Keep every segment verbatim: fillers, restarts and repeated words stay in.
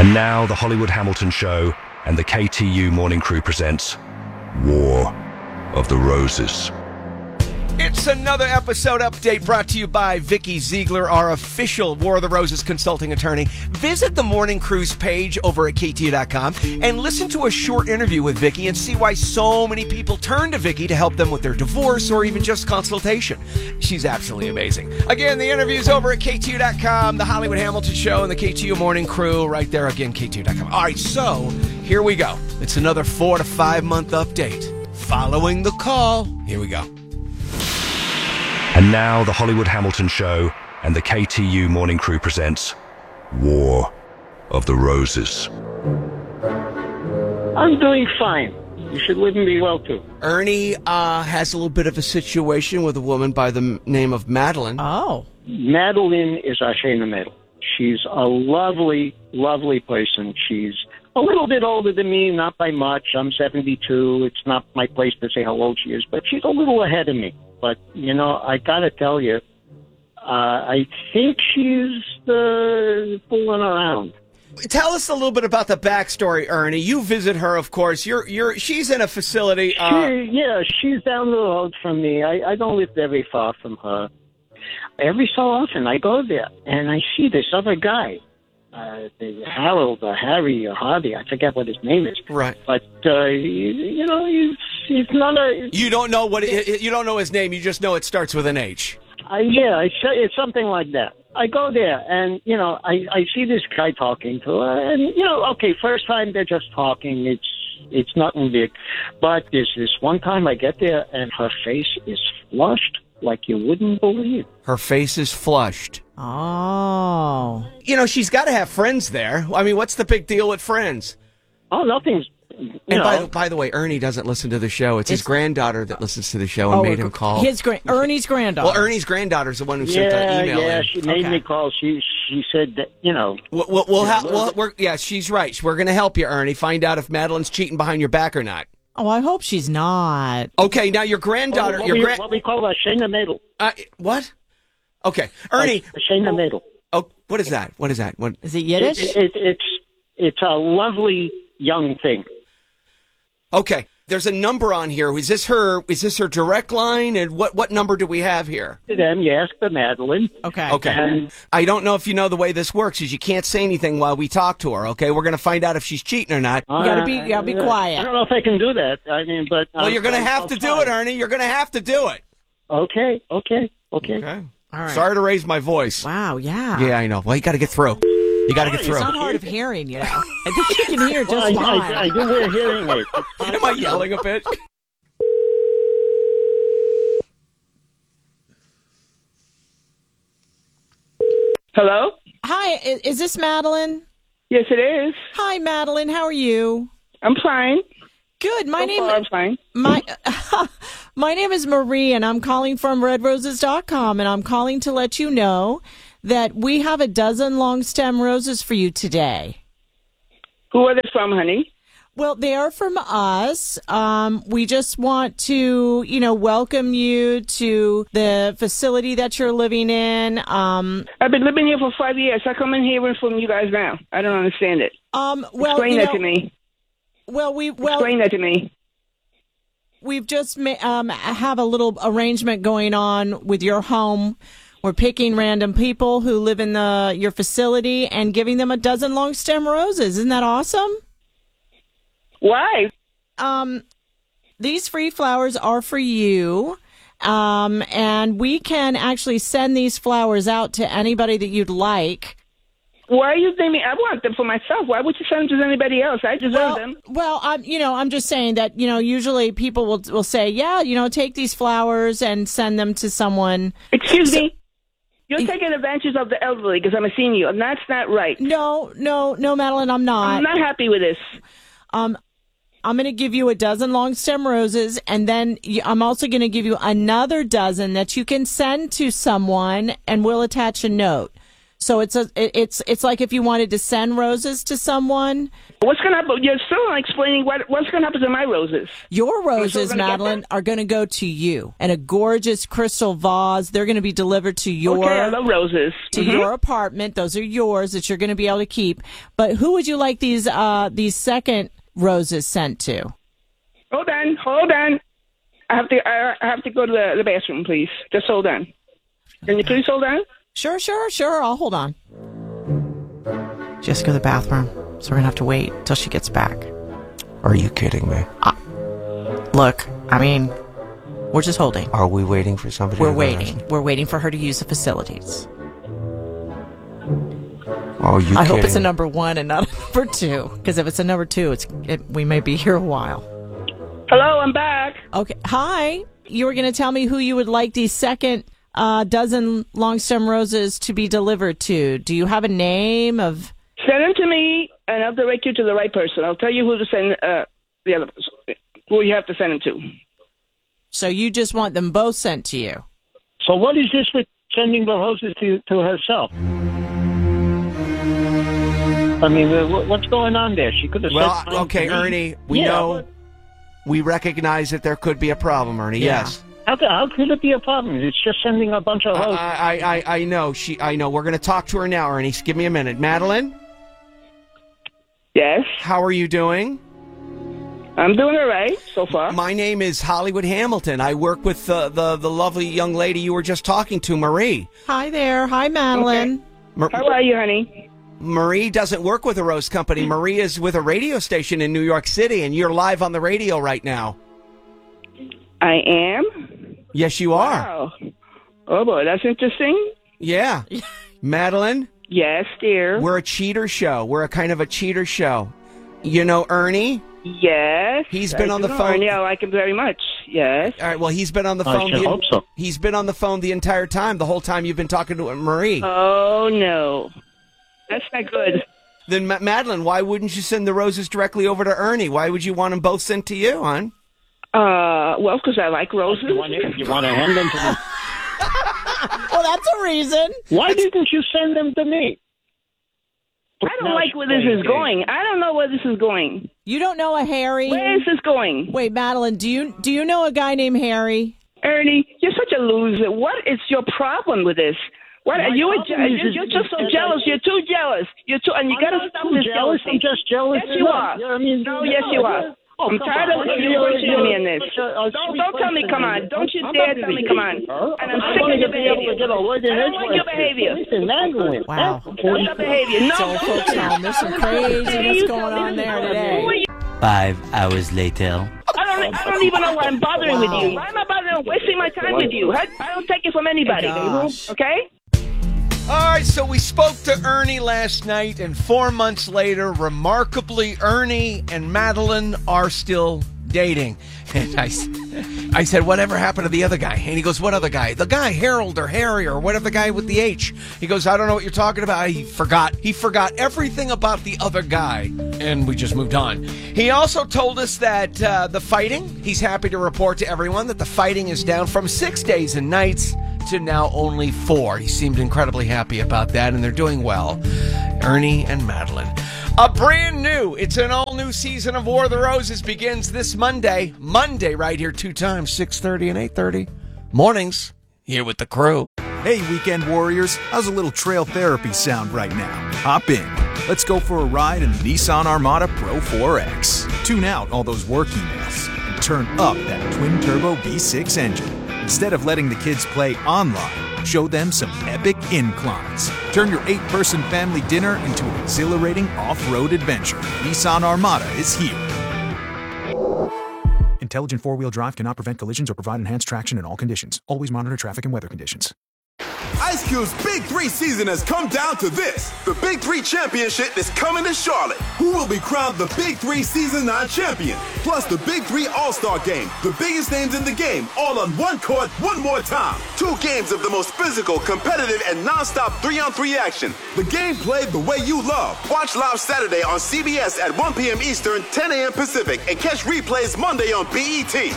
And now the Hollywood Hamilton Show and the K T U Morning Crew presents War of the Roses. It's another episode update brought to you by Vicky Ziegler, our official War of the Roses consulting attorney. Visit the Morning Crew's page over at K T U dot com and listen to a short interview with Vicky and see why so many people turn to Vicky to help them with their divorce or even just consultation. She's absolutely amazing. Again, the interview's over at K T U dot com, the Hollywood Hamilton Show and the K T U Morning Crew right there again, K T U dot com. All right, so here we go. It's another four to five month update. Following the call, here we go. And now the Hollywood Hamilton Show and the K T U Morning Crew presents War of the Roses. I'm doing fine. You should live and be well, too. Ernie uh, has a little bit of a situation with a woman by the m- name of Madeline. Oh. Madeline is Ashena Medal. She's a lovely, lovely person. She's a little bit older than me, not by much. I'm seventy-two. It's not my place to say how old she is, but she's a little ahead of me. But, you know, I got to tell you, uh, I think she's uh, fooling around. Tell us a little bit about the backstory, Ernie. You visit her, of course. You're, you're, she's in a facility. Uh... She, yeah, she's down the road from me. I, I don't live very far from her. Every so often, I go there, and I see this other guy, uh, the Harold or Harry or Harvey. I forget what his name is. Right. But, uh, you, you know, he's, he's not a... You don't know what it, you don't know his name. You just know it starts with an H. I, yeah, I, it's something like that. I go there, and, you know, I, I see this guy talking to her, and, you know, okay, first time they're just talking. It's it's nothing big. But there's this one time I get there, and her face is flushed like you wouldn't believe. Her face is flushed. Oh. You know, she's got to have friends there. I mean, what's the big deal with friends? Oh, nothing's... You and know. by the, by the way, Ernie doesn't listen to the show. It's, it's his granddaughter that listens to the show and oh, made him call. His gra- Ernie's granddaughter. Well, Ernie's granddaughter's the one who yeah, sent the email Yeah, in. she made okay. me call. She she said that, you know. We'll, we'll, we'll yeah, ha- we'll, we're, yeah, she's right. We're going to help you, Ernie, find out if Madeline's cheating behind your back or not. Oh, I hope she's not. Okay, now your granddaughter... Oh, what, your we, gra- what we call a Shayna Medal. Uh, what? Okay, Ernie... A Shayna Medal. Oh, what is that? What is that? What? Is it Yiddish? It, it, it's, it's a lovely young thing. Okay, there's a number on here. Is this her? Is this her direct line? And what, what number do we have here? To them, you ask the Madeline. Okay. Okay. And I don't know if you know the way this works. Is you can't say anything while we talk to her. Okay, we're going to find out if she's cheating or not. You gotta be, you gotta be uh, quiet. I don't know if I can do that. I mean, but Well, you're going to I'll- have I'll to try. do it, Ernie. You're going to have to do it. Okay, okay, okay. Okay. All right. Sorry to raise my voice. Wow, yeah. Yeah, I know. Well, you got to get through. You got to get It's through. not hard of hearing, you know. I think you can hear just Well, I, fine. I, I do wear hearing aids. Am I yelling a bit? Hello? Hi, i- is this Madeline? Yes, it is. Hi, Madeline. How are you? I'm fine. Good. My So name far, I'm fine. my my name is Marie, and I'm calling from red roses dot com, and I'm calling to let you know that we have a dozen long stem roses for you today. Who are they from, honey? Well, they are from us. Um, we just want to, you know, welcome you to the facility that you're living in. Um, I've been living here for five years. How come I'm hearing from you guys now? I don't understand it. um, well, Explain you that know, to me. Well, we well Explain that to me. we've just ma- um, have a little arrangement going on with your home. We're picking random people who live in the your facility and giving them a dozen long stem roses. Isn't that awesome? Why? Um, these free flowers are for you. Um, and we can actually send these flowers out to anybody that you'd like. Why are you thinking? I want them for myself. Why would you send them to anybody else? I deserve Well, them. well, I'm, you know, I'm just saying that, you know, usually people will will say, yeah, you know, take these flowers and send them to someone. Excuse So- me. You're taking advantage of the elderly because I'm a senior, and that's not right. No, no, no, Madeline, I'm not. I'm not happy with this. Um, I'm going to give you a dozen long stem roses, and then y- I'm also going to give you another dozen that you can send to someone, and we'll attach a note. So it's a it, it's it's like if you wanted to send roses to someone. What's going to happen? You're still not explaining what what's going to happen to my roses. Your roses, gonna get Madeline, them? are going to go to you in a gorgeous crystal vase. They're going to be delivered to your Okay, I love roses. to Mhm. your apartment. Those are yours that you're going to be able to keep. But who would you like these uh these second roses sent to? Hold on, hold on. I have to I, I have to go to the, the bathroom, please. Just hold on. Can you please hold on? Sure, sure, sure. I'll hold on. She has to go to the bathroom, so we're going to have to wait till she gets back. Are you kidding me? Look, I mean, we're just holding. Are we waiting for somebody? We're to waiting. We're waiting for her to use the facilities. Oh, you I kidding? hope it's a number one and not a number two, because if it's a number two, it's it, we may be here a while. Hello, I'm back. Okay. Hi. You were going to tell me who you would like the second uh, dozen long stem roses to be delivered to. Do you have a name of? Send them to me, and I'll direct you to the right person. I'll tell you who to send uh, the other person, who you have to send them to. So you just want them both sent to you? So what is this with sending the roses to, to herself? I mean, uh, wh- what's going on there? She could have Well, said mine okay, to me. Ernie, we Yeah, know, but we recognize that there could be a problem, Ernie. Yeah. Yes. How, could- how could it be a problem? It's just sending a bunch of I, roses. I, I, I know. She, I know. We're going to talk to her now, Ernie. Just give me a minute. Madeline, Yes, how are you doing? I'm doing all right so far. My name is Hollywood Hamilton. I work with uh, the the lovely young lady you were just talking to, Marie. Hi there. Hi, Madeline. Mar- How are you, honey? Marie doesn't work with a rose company. Marie is with a radio station in New York City, and you're live on the radio right now. I am. Yes, you are. Wow. Oh boy, that's interesting. Yeah. Madeline, Yes, dear. we're a cheater show. We're a kind of a cheater show. You know Ernie? Yes. He's been I on the do. phone. Yeah, I like him very much. Yes. All right, well, he's been on the I phone. should the, hope so. He's been on the phone the entire time, the whole time you've been talking to Marie. Oh no, that's not good. Then, Ma- Madeline, why wouldn't you send the roses directly over to Ernie? Why would you want them both sent to you, hon? Uh, well, because I like roses. You want to, you want to hand them to me? Well, that's a reason. Why didn't you send them to me? I don't Now like she's where this playing is games. going. I don't know where this is going. You don't know a Harry? Where is this going? Wait, Madeline, do you do you know a guy named Harry? Ernie, you're such a loser. What is your problem with this? What My are you? A, problem is you're, you're is just so that I- jealous. You're too jealous. You're too, and you I'm got to not stop too this jealous. jealousy. I'm just jealous. Yes, you enough. are. Yeah, I mean, No, yes, you are. Oh, I'm come tired on. of you You're- questioning me on you're this. such a- a Don't sweet don't tell me, person. come on. Don't you I'm dare not tell gonna me, be come on. her. And I'm I sick want of your to be able behavior. to get a word in I don't like your edgewise. behavior. Listen, Madeline. Wow. That's your behavior. No, So, don't folks, tell um, me. there's some craziness going on there today. Who are you? Five hours later. I don't. I don't even know why I'm bothering with you. Why am I bothering? Wasting my time with you? I, I don't take it from anybody. Gosh. Okay. All right, so we spoke to Ernie last night, and four months later, remarkably, Ernie and Madeline are still dating. And I, s- I said, whatever happened to the other guy? And he goes, what other guy? The guy, Harold or Harry or whatever the guy with the H. He goes, I don't know what you're talking about. He forgot. He forgot everything about the other guy. And we just moved on. He also told us that uh, the fighting, he's happy to report to everyone that the fighting is down from six days and nights to now only four. He seemed incredibly happy about that, and they're doing well. Ernie and Madeline. A brand new, it's an all-new season of War of the Roses begins this Monday. Monday right here two times, six thirty and eight thirty. Mornings, here with the crew. Hey, weekend warriors, how's a little trail therapy sound right now? Hop in. Let's go for a ride in the Nissan Armada Pro four X. Tune out all those work emails and turn up that twin-turbo V six engine. Instead of letting the kids play online, show them some epic inclines. Turn your eight-person family dinner into an exhilarating off-road adventure. Nissan Armada is here. Intelligent four-wheel drive cannot prevent collisions or provide enhanced traction in all conditions. Always monitor traffic and weather conditions. Ice Cube's Big Three season has come down to this. The Big Three Championship is coming to Charlotte. Who will be crowned the Big Three Season nine champion? Plus the Big Three All-Star Game. The biggest names in the game, all on one court, one more time. Two games of the most physical, competitive, and non-stop three-on-three action. The game played the way you love. Watch live Saturday on C B S at one p.m. Eastern, ten a.m. Pacific, and catch replays Monday on B E T.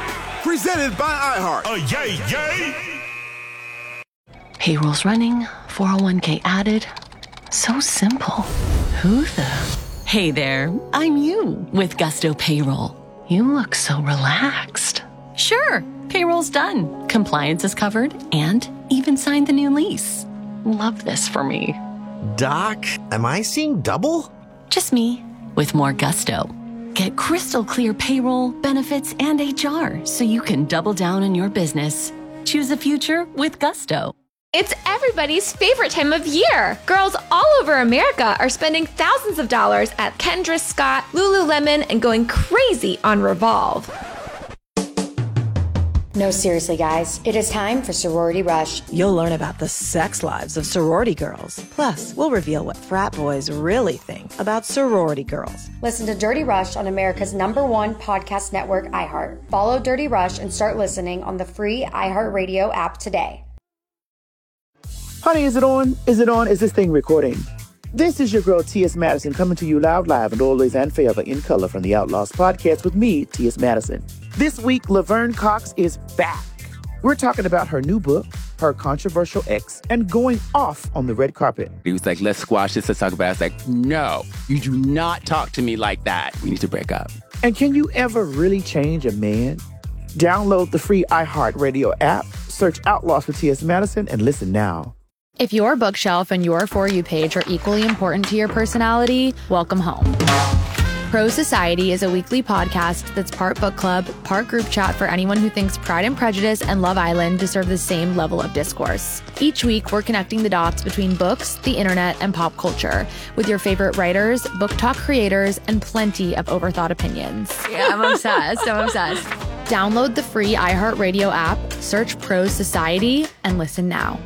Presented by iHeart. A yay, yay! Payrolls running, four oh one k added. So simple. Who the? Hey there, I'm you with Gusto Payroll. You look so relaxed. Sure, payroll's done. Compliance is covered and even signed the new lease. Love this for me. Doc, am I seeing double? Just me with more gusto. Get crystal clear payroll, benefits, and H R so you can double down on your business. Choose a future with Gusto. It's everybody's favorite time of year. Girls all over America are spending thousands of dollars at Kendra Scott, Lululemon, and going crazy on Revolve. No, seriously, guys. It is time for Sorority Rush. You'll learn about the sex lives of sorority girls. Plus, we'll reveal what frat boys really think about sorority girls. Listen to Dirty Rush on America's number one podcast network, iHeart. Follow Dirty Rush and start listening on the free iHeartRadio app today. Honey, is it on? Is it on? Is this thing recording? This is your girl, T S. Madison, coming to you loud, live, and always and forever in color from the Outlaws podcast with me, T S. Madison. This week, Laverne Cox is back. We're talking about her new book, her controversial ex, and going off on the red carpet. He was like, let's squash this, let's talk about it. I was like, no, you do not talk to me like that. We need to break up. And can you ever really change a man? Download the free iHeartRadio app, search Outlaws for T S. Madison, and listen now. If your bookshelf and your For You page are equally important to your personality, welcome home. Pro Society is a weekly podcast that's part book club, part group chat for anyone who thinks Pride and Prejudice and Love Island deserve the same level of discourse. Each week, we're connecting the dots between books, the internet, and pop culture with your favorite writers, book talk creators, and plenty of overthought opinions. Yeah, I'm obsessed. I'm obsessed. Download the free iHeartRadio app, search Pro Society, and listen now.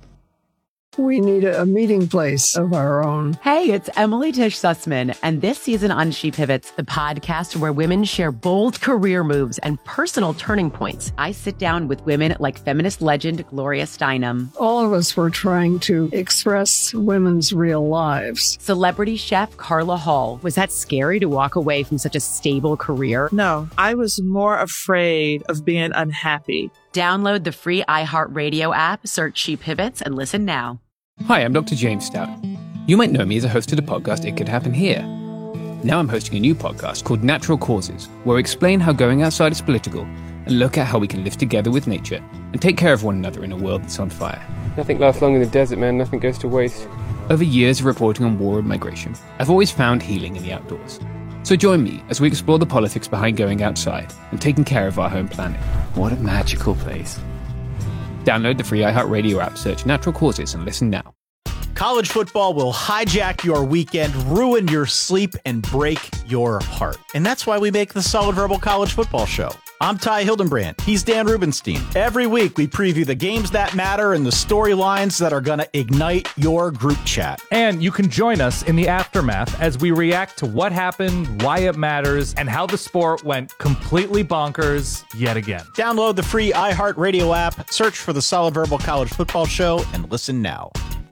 We need a, a meeting place of our own. Hey, it's Emily Tish Sussman, and this season on She Pivots, the podcast where women share bold career moves and personal turning points. I sit down with women like feminist legend Gloria Steinem. All of us were trying to express women's real lives. Celebrity chef Carla Hall. Was that scary to walk away from such a stable career? No, I was more afraid of being unhappy. Download the free iHeartRadio app, search She Pivots, and listen now. Hi, I'm Doctor James Stout. You might know me as a host of the podcast It Could Happen Here. Now I'm hosting a new podcast called Natural Causes, where we explain how going outside is political and look at how we can live together with nature and take care of one another in a world that's on fire. Nothing lasts long in the desert, man. Nothing goes to waste. Over years of reporting on war and migration, I've always found healing in the outdoors. So join me as we explore the politics behind going outside and taking care of our home planet. What a magical place. Download the free iHeartRadio app, search Natural Causes, and listen now. College football will hijack your weekend, ruin your sleep, and break your heart. And that's why we make the Solid Verbal College Football Show. I'm Ty Hildenbrand. He's Dan Rubenstein. Every week, we preview the games that matter and the storylines that are going to ignite your group chat. And you can join us in the aftermath as we react to what happened, why it matters, and how the sport went completely bonkers yet again. Download the free iHeartRadio app, search for the Solid Verbal College Football Show, and listen now.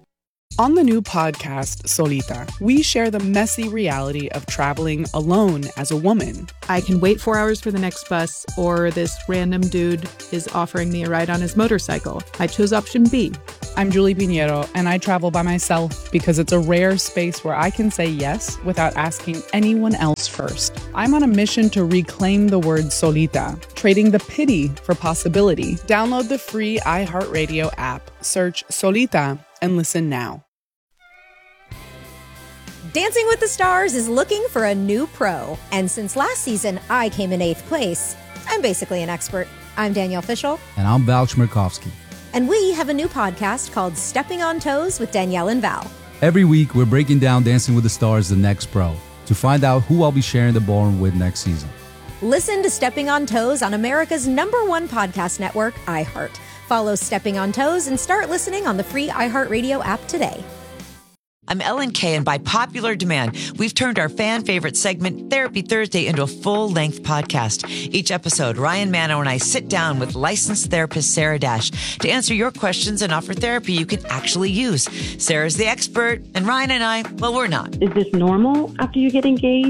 On the new podcast, Solita, we share the messy reality of traveling alone as a woman. I can wait four hours for the next bus, or this random dude is offering me a ride on his motorcycle. I chose option B. I'm Julie Pinheiro, and I travel by myself because it's a rare space where I can say yes without asking anyone else first. I'm on a mission to reclaim the word solita, trading the pity for possibility. Download the free iHeartRadio app, search Solita, and listen now. Dancing with the Stars is looking for a new pro. And since last season, I came in eighth place. I'm basically an expert. I'm Danielle Fishel. And I'm Val Chmerkovsky. And we have a new podcast called Stepping on Toes with Danielle and Val. Every week, we're breaking down Dancing with the Stars, the next pro, to find out who I'll be sharing the ballroom with next season. Listen to Stepping on Toes on America's number one podcast network, iHeart. Follow Stepping on Toes and start listening on the free iHeartRadio app today. I'm Ellen Kay, and by popular demand, we've turned our fan favorite segment, Therapy Thursday, into a full-length podcast. Each episode, Ryan Mano and I sit down with licensed therapist Sarah Dash to answer your questions and offer therapy you can actually use. Sarah's the expert, and Ryan and I, well, we're not. Is this normal after you get engaged?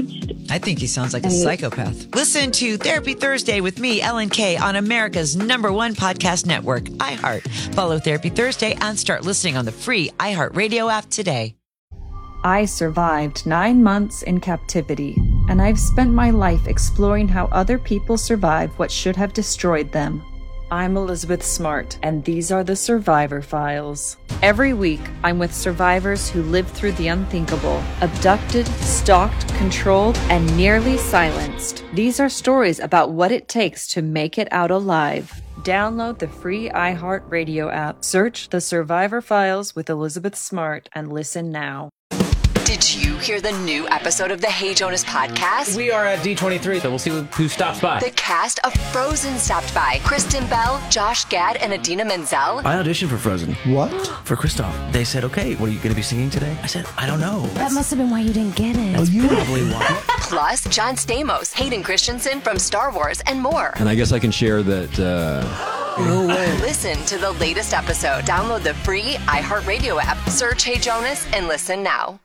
I think he sounds like a psychopath. Listen to Therapy Thursday with me, Ellen K, on America's number one podcast network, iHeart. Follow Therapy Thursday and start listening on the free iHeartRadio app today. I survived nine months in captivity, and I've spent my life exploring how other people survive what should have destroyed them. I'm Elizabeth Smart, and these are the Survivor Files. Every week, I'm with survivors who lived through the unthinkable, abducted, stalked, controlled, and nearly silenced. These are stories about what it takes to make it out alive. Download the free iHeartRadio app, search The Survivor Files with Elizabeth Smart, and listen now. Did you hear the new episode of the Hey Jonas podcast? We are at D twenty-three, so we'll see who stops by. The cast of Frozen stopped by. Kristen Bell, Josh Gad, and Adina Menzel. I auditioned for Frozen. What? For Kristoff. They said, okay, what are you going to be singing today? I said, I don't know. That must have been why you didn't get it. That's oh, probably why. Plus, John Stamos, Hayden Christensen from Star Wars, and more. And I guess I can share that, uh... No way. Listen to the latest episode. Download the free iHeartRadio app. Search Hey Jonas and listen now.